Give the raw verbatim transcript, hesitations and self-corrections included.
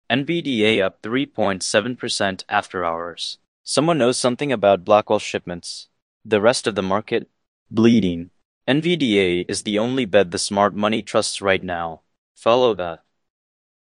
N V D A up three point seven percent after hours. Someone knows something about Blackwell shipments. The rest of the market? Bleeding. N V D A is the only bet the smart money trusts right now. Follow that.